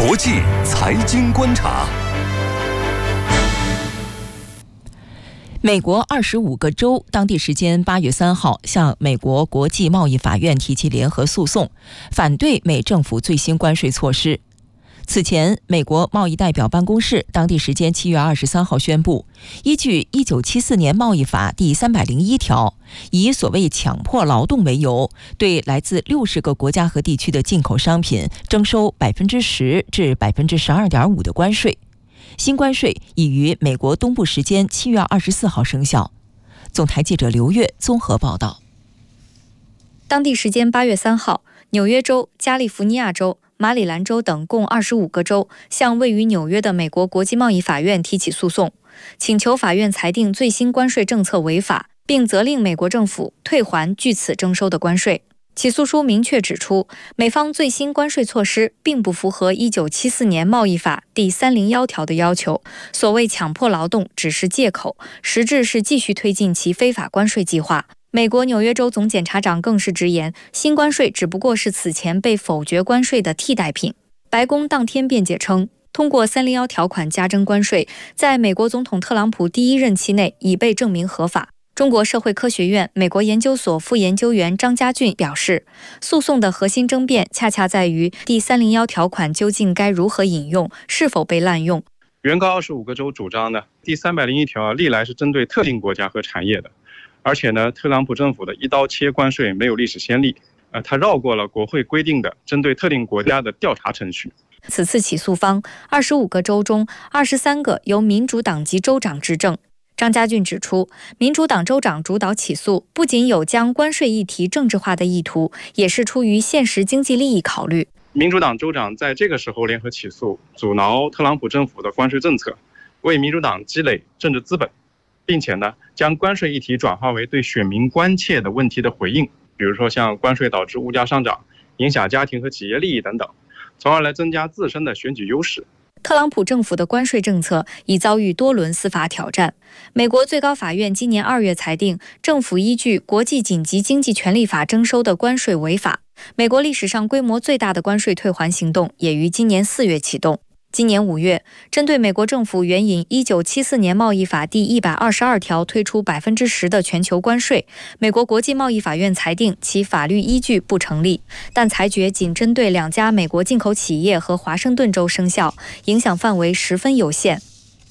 国际财经观察。美国25个州当地时间8月3号向美国国际贸易法院提起联合诉讼，反对美政府最新关税措施。此前，美国贸易代表办公室当地时间7月23号宣布，依据1974年贸易法第301条，以所谓强迫劳动为由，对来自60个国家和地区的进口商品征收10%至12.5%的关税。新关税已于美国东部时间7月24号生效。总台记者刘月综合报道。 当地时间8月3号，纽约州、加利福尼亚州、马里兰州等共25个州向位于纽约的美国国际贸易法院提起诉讼，请求法院裁定最新关税政策违法，并责令美国政府退还据此征收的关税。起诉书明确指出，美方最新关税措施并不符合1974年贸易法第301条的要求，所谓强迫劳动只是借口，实质是继续推进其非法关税计划。美国纽约州总检察长更是直言，新关税只不过是此前被否决关税的替代品。白宫当天辩解称，通过301条款加征关税，在美国总统特朗普第一任期内已被证明合法。中国社会科学院美国研究所副研究员张家俊表示，诉讼的核心争辩恰恰在于第301条款究竟该如何引用，是否被滥用。 原告25个州主张呢，第301条历来是针对特定国家和产业的，而且呢，特朗普政府的一刀切关税没有历史先例，他绕过了国会规定的针对特定国家的调查程序。 此次起诉方25个州中23个由民主党籍州长执政。张家俊指出，民主党州长主导起诉，不仅有将关税议题政治化的意图，也是出于现实经济利益考虑。 民主党州长在这个时候联合起诉，阻挠特朗普政府的关税政策，为民主党积累政治资本，并且呢，将关税议题转化为对选民关切的问题的回应，比如说像关税导致物价上涨，影响家庭和企业利益等等，从而来增加自身的选举优势。 特朗普政府的关税政策已遭遇多轮司法挑战。美国最高法院今年2月裁定，政府依据国际紧急经济权利法征收的关税违法。美国历史上规模最大的关税退还行动也于今年4月启动。今年5月，针对美国政府援引1974年贸易法第122条推出10%的全球关税，美国国际贸易法院裁定其法律依据不成立，但裁决仅针对2家美国进口企业和华盛顿州生效，影响范围十分有限。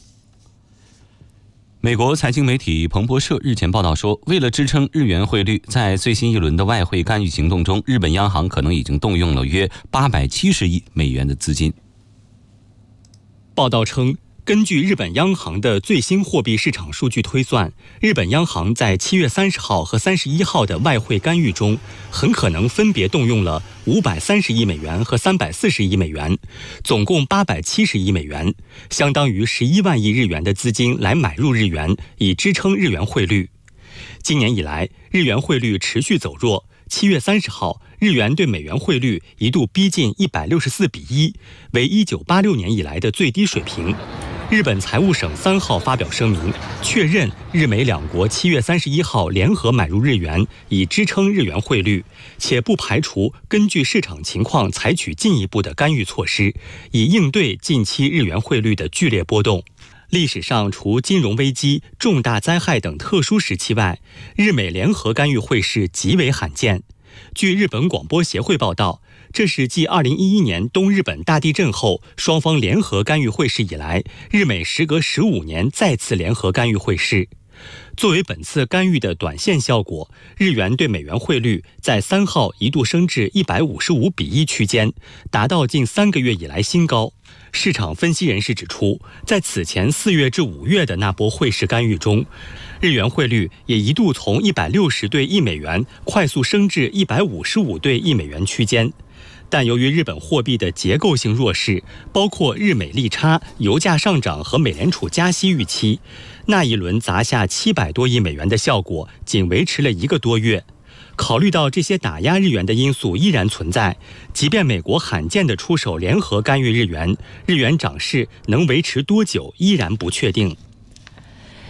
美国财经媒体彭博社日前报道说，为了支撑日元汇率，在最新一轮的外汇干预行动中，日本央行可能已经动用了约870亿美元的资金。 报道称，根据日本央行的最新货币市场数据推算，日本央行在7月30号和31号的外汇干预中，很可能分别动用了530亿美元和340亿美元，总共870亿美元，相当于11万亿日元的资金来买入日元，以支撑日元汇率。今年以来，日元汇率持续走弱。7月30号，日元对美元汇率一度逼近164:1，为1986年以来的最低水平。日本财务省3号发表声明，确认日美两国7月31号联合买入日元，以支撑日元汇率，且不排除根据市场情况采取进一步的干预措施，以应对近期日元汇率的剧烈波动。历史上，除金融危机、重大灾害等特殊时期外，日美联合干预汇市极为罕见。据日本广播协会报道，这是继2011年东日本大地震后，双方联合干预汇市以来，日美时隔15年再次联合干预汇市。作为本次干预的短线效果，日元对美元汇率在3号一度升至155:1区间，达到近3个月以来新高。市场分析人士指出，在此前4月至5月的那波汇市干预中，日元汇率也一度从160对1美元快速升至155对1美元区间。但由于日本货币的结构性弱势，包括日美利差、油价上涨和美联储加息预期，那一轮砸下700多亿美元的效果仅维持了1个多月。考虑到这些打压日元的因素依然存在，即便美国罕见地出手联合干预日元，日元涨势能维持多久依然不确定。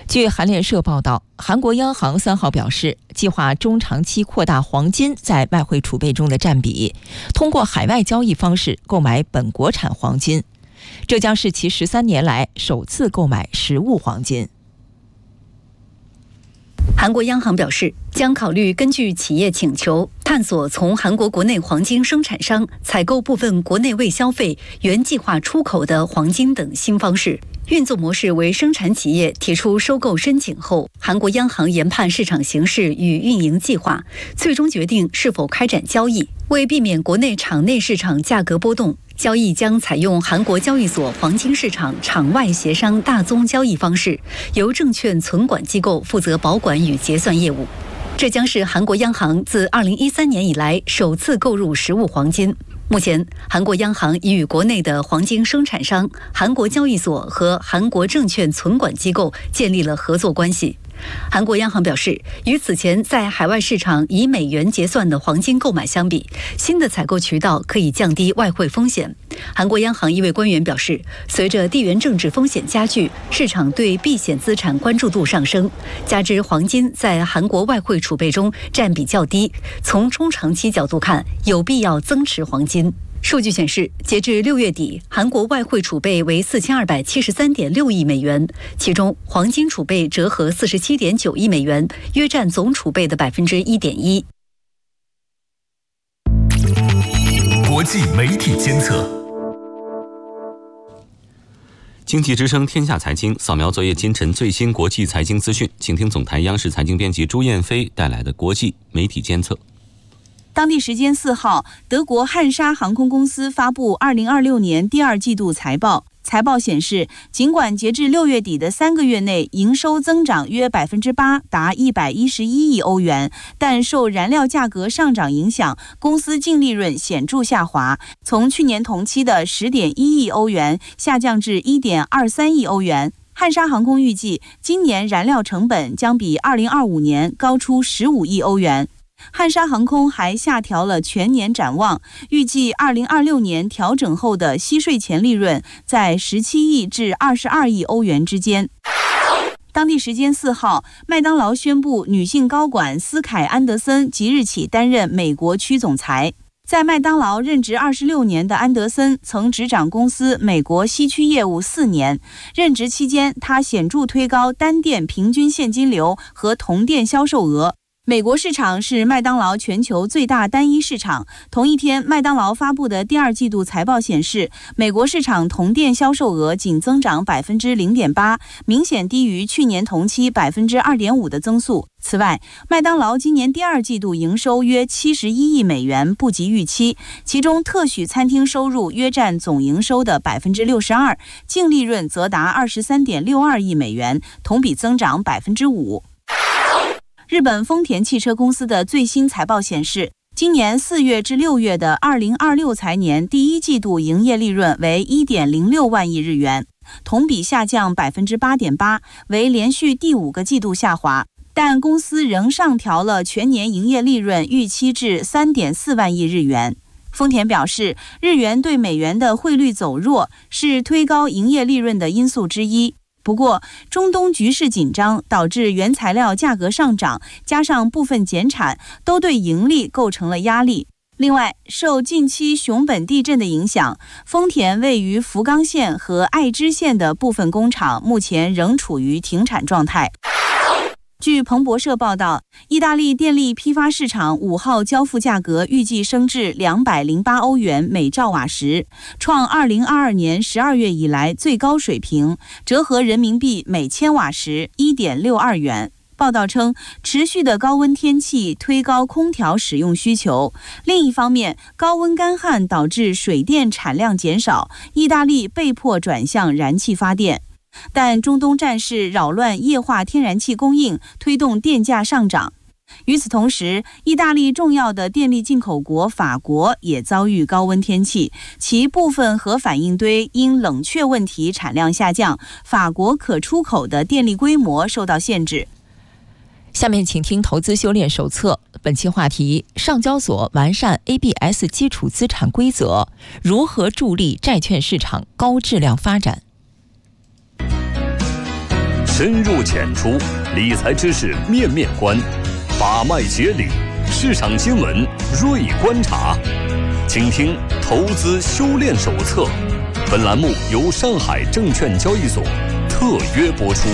据韩联社报道，韩国央行3号表示，计划中长期扩大黄金在外汇储备中的占比，通过海外交易方式购买本国产黄金，这将是其13年来首次购买实物黄金。 韩国央行表示，将考虑根据企业请求，探索从韩国国内黄金生产商采购部分国内未消费、原计划出口的黄金等新方式。运作模式为生产企业提出收购申请后，韩国央行研判市场形势与运营计划，最终决定是否开展交易。为避免国内场内市场价格波动，交易将采用韩国交易所黄金市场场外协商大宗交易方式，由证券存管机构负责保管与结算业务。这将是韩国央行自2013年以来首次购入实物黄金。目前，韩国央行已与国内的黄金生产商、韩国交易所和韩国证券存管机构建立了合作关系。韩国央行表示，与此前在海外市场以美元结算的黄金购买相比，新的采购渠道可以降低外汇风险。韩国央行一位官员表示，随着地缘政治风险加剧，市场对避险资产关注度上升，加之黄金在韩国外汇储备中占比较低，从中长期角度看，有必要增持黄金。数据显示，截至6月底，韩国外汇储备为4273.6亿美元，其中黄金储备折合47.9亿美元，约占总储备的1.1%。 国际媒体监测。 经济之声天下财经扫描昨夜今晨最新国际财经资讯，请听总台央视财经编辑朱燕飞带来的国际媒体监测。 当地时间4号，德国汉莎航空公司发布2026年第2季度财报。财报显示，尽管截至6月底的3个月内营收增长约 8%， 达111亿欧元，但受燃料价格上涨影响，公司净利润显著下滑，从去年同期的 10.1亿欧元下降至 1.23亿欧元。汉莎航空预计，今年燃料成本将比2025年高出15亿欧元。汉莎航空还下调了全年展望，预计2026年调整后的息税前利润在17亿至22亿欧元之间。当地时间4号，麦当劳宣布女性高管斯凯·安德森即日起担任美国区总裁。在麦当劳任职26年的安德森曾执掌公司美国西区业务4年，任职期间他显著推高单店平均现金流和同店销售额。美国市场是麦当劳全球最大单一市场。同一天，麦当劳发布的第2季度财报显示，美国市场同店销售额仅增长 0.8%， 明显低于去年同期 2.5% 的增速。此外，麦当劳今年第2季度营收约71亿美元，不及预期，其中特许餐厅收入约占总营收的 62%， 净利润则达 23.62亿美元，同比增长 5%。日本丰田汽车公司的最新财报显示，今年4月至6月的2026财年第1季度营业利润为 1.06 万亿日元，同比下降 8.8%， 为连续第5个季度下滑，但公司仍上调了全年营业利润预期至 3.4 万亿日元。丰田表示，日元对美元的汇率走弱是推高营业利润的因素之一。不过，中东局势紧张导致原材料价格上涨，加上部分减产，都对盈利构成了压力。另外，受近期熊本地震的影响，丰田位于福冈县和爱知县的部分工厂目前仍处于停产状态。据彭博社报道，意大利电力批发市场5号交付价格预计升至208欧元每兆瓦时，创2022年12月以来最高水平，折合人民币每千瓦时 1.62 元。报道称，持续的高温天气推高空调使用需求。另一方面，高温干旱导致水电产量减少，意大利被迫转向燃气发电。但中东战事扰乱液化天然气供应，推动电价上涨。与此同时，意大利重要的电力进口国法国也遭遇高温天气，其部分核反应堆因冷却问题产量下降，法国可出口的电力规模受到限制。 下面请听投资修炼手册，本期话题：上交所完善 ABS 基础资产规则，如何助力债券市场高质量发展？ 深入浅出，理财知识面面观，把脉解理，市场新闻锐观察。请听投资修炼手册。本栏目由上海证券交易所特约播出。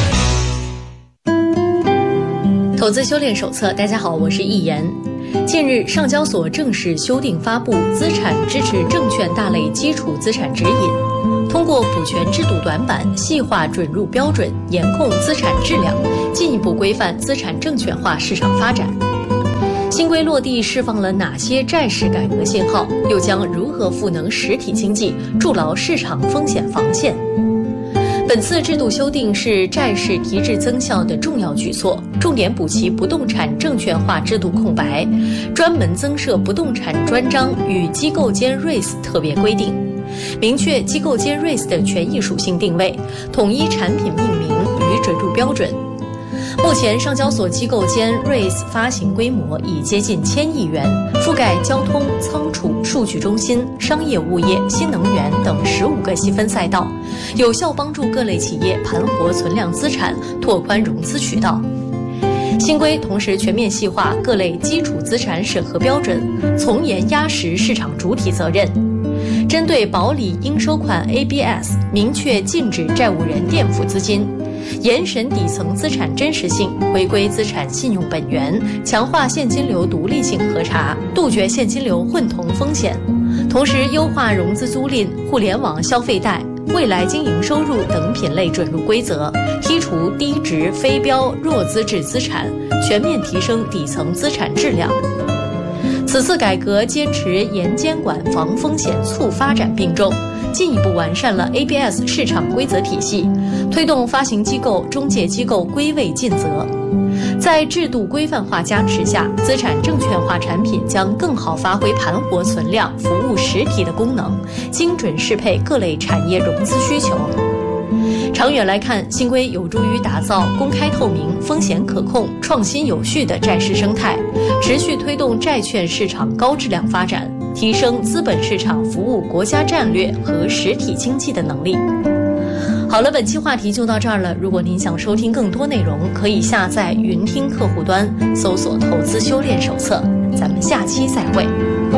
投资修炼手册，大家好，我是易言。近日，上交所正式修订发布《资产支持证券大类基础资产指引》，通过补全制度短板、细化准入标准、严控资产质量，进一步规范资产证券化市场发展。新规落地释放了哪些债市改革信号？又将如何赋能实体经济，筑牢市场风险防线？本次制度修订是债市提质增效的重要举措，重点补齐不动产证券化制度空白，专门增设不动产专章与机构间 REITs 特别规定，明确机构间 REITs 的权益属性定位，统一产品命名与准入标准。目前，上交所机构间 REITs 发行规模已接近1000亿元，覆盖交通、仓储、数据中心、商业物业、新能源等15个细分赛道，有效帮助各类企业盘活存量资产，拓宽融资渠道。新规同时全面细化各类基础资产审核标准，从严压实市场主体责任。针对保理应收款 ABS， 明确禁止债务人垫付资金，严审底层资产真实性，回归资产信用本源，强化现金流独立性核查，杜绝现金流混同风险。同时优化融资租赁、互联网消费贷、未来经营收入等品类准入规则，剔除低值、非标、弱资质资产，全面提升底层资产质量。此次改革坚持严监管、防风险、促发展并重，进一步完善了 ABS 市场规则体系，推动发行机构、中介机构归位尽责。在制度规范化加持下，资产证券化产品将更好发挥盘活存量、服务实体的功能，精准适配各类产业融资需求。长远来看，新规有助于打造公开透明、风险可控、创新有序的债市生态，持续推动债券市场高质量发展，提升资本市场服务国家战略和实体经济的能力。好了，本期话题就到这儿了。如果您想收听更多内容，可以下载云听客户端，搜索投资修炼手册。咱们下期再会。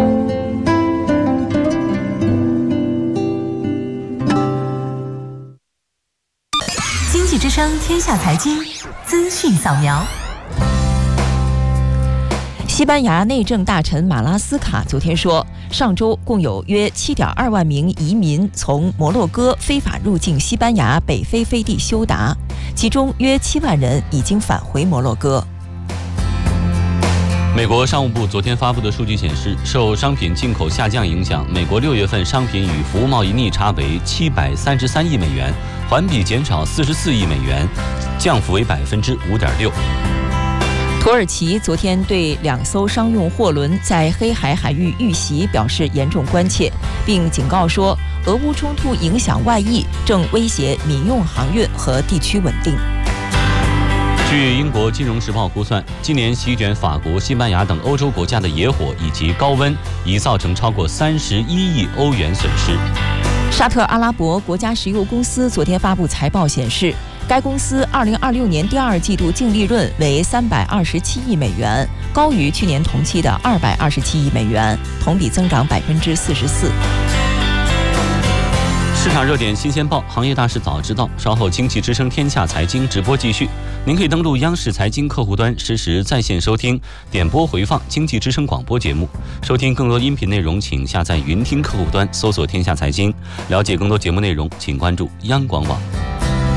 经济之声天下财经资讯扫描。西班牙内政大臣马拉斯卡昨天说，上周共有约7.2万名移民从摩洛哥非法入境西班牙北非飞地休达，其中约7万人已经返回摩洛哥。 美国商务部昨天发布的数据显示，受商品进口下降影响，美国6月份商品与服务贸易逆差为733亿美元，环比减少44亿美元，降幅为5.6%。 土耳其昨天对2艘商用货轮在黑海海域遇袭表示严重关切，并警告说，俄乌冲突影响外溢，正威胁民用航运和地区稳定。 据英国金融时报估算，今年席卷法国、西班牙等欧洲国家的野火以及高温已造成超过31亿欧元损失。 沙特阿拉伯国家石油公司昨天发布财报显示，该公司2026年第2季度净利润为327亿美元，高于去年同期的227亿美元，同比增长44%。 市场热点新鲜报，行业大事早知道。稍后经济之声天下财经直播继续，您可以登录央视财经客户端实时在线收听、点播回放经济之声广播节目。收听更多音频内容，请下载云听客户端，搜索天下财经。了解更多节目内容，请关注央广网。